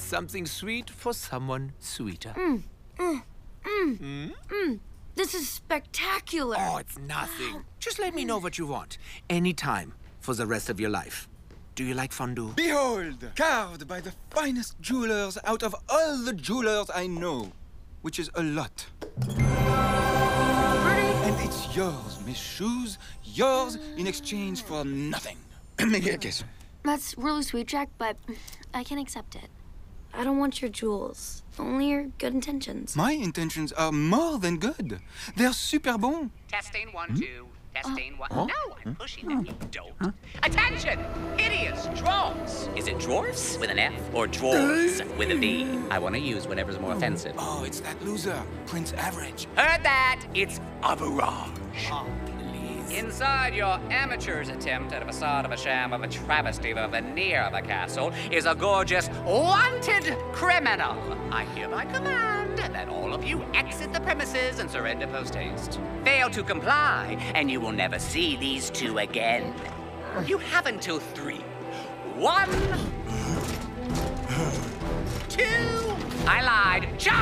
Something sweet for someone sweeter. This is spectacular. Oh, it's nothing. Just let me know what you want. Anytime for the rest of your life. Do you like fondue? Behold, carved by the finest jewelers out of all the jewelers I know, which is a lot. Pretty. And it's yours, Miss Shoes, yours in exchange for nothing. Yes. That's really sweet, Jack, but I can't accept it. I don't want your jewels, only your good intentions. My intentions are more than good. They're super bon. Testing 1, 2. Testing 1. No, I'm pushing and you don't. Attention! Idiots! Dwarfs! Is it dwarfs with an F or dwarves with a V? I want to use whatever's more offensive. Oh, it's that loser, Prince Average. Heard that? It's a barrage. Oh, please. Inside your amateur's attempt at a facade of a sham of a travesty of a veneer of a castle is a gorgeous wanted criminal. I hereby command that all of you exit the premises and surrender post-haste. Fail to comply, and you will never see these two again. You have until 3. 1, 2. I lied.